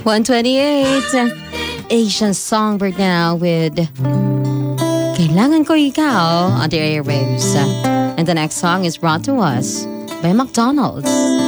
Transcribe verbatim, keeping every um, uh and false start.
one twenty-eight. Asian Songbird now with Kailangan Ko Ikaw on the airwaves. And the next song is brought to us by McDonald's.